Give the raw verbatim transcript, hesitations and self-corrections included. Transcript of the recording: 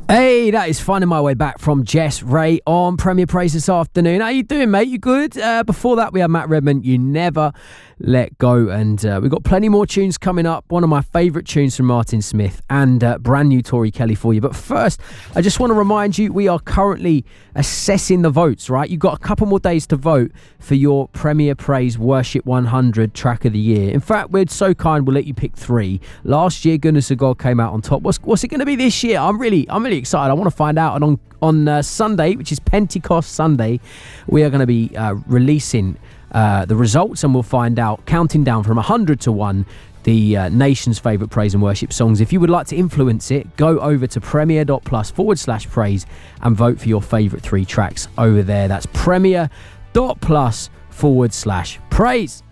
Hey, that is finding my way back from Jess Ray on Premier Praise this afternoon. How you doing, mate? You good? Uh, before that, we had Matt Redman, You Never Let Go. And uh, we've got plenty more tunes coming up. One of my favourite tunes from Martin Smith and uh, brand new Tori Kelly for you. But first, I just want to remind you, we are currently assessing the votes, right? You've got a couple more days to vote for your Premier Praise Worship one hundred track of the year. In fact, we're so kind, we'll let you pick three. Last year, Goodness of God came out on top. What's, what's it going to be this year? I'm really, I'm really excited. I want to find out. And on on uh, Sunday, which is Pentecost Sunday, we are going to be uh, releasing uh, the results, and we'll find out, counting down from one hundred to one, the uh, nation's favourite praise and worship songs. If you would like to influence it, go over to premier.plus forward slash praise and vote for your favourite three tracks over there. That's premier.plus forward slash praise.